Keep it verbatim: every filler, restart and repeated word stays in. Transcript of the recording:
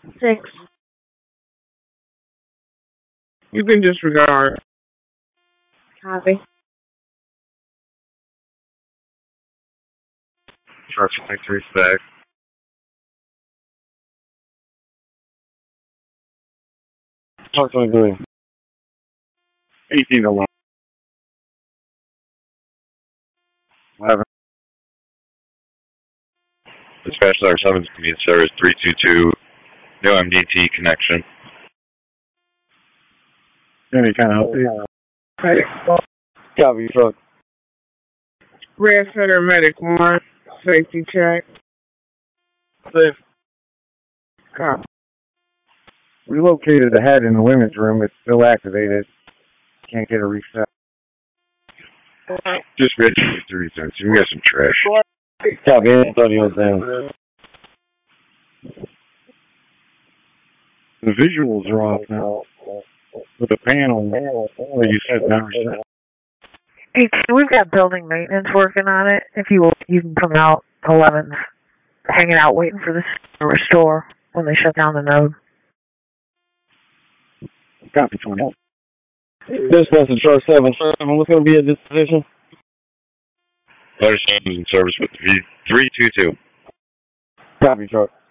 Six. You can disregard. Copy. Truck three back. Truck twenty-three. eighteen to one. eleven. Dispatch Star seven Community Service three two two. No M D T connection. Any kind of update? Medic. Copy, truck. Red Center Medic one. Safety check. Safe. Copy. Relocated the head in the women's room. It's still activated. Can't get a reset. Just registered three times. We got some trash. Copy. Anthony was in. The visuals are off now. With the panel where you said now. Hey, we've got building maintenance working on it. If you you can come out eleventh, hanging out waiting for this to restore when they shut down the node. Copy twenty. This message, Star seven seven. What's going to be at this position? Letter seven is in service with three two two. Copy, truck.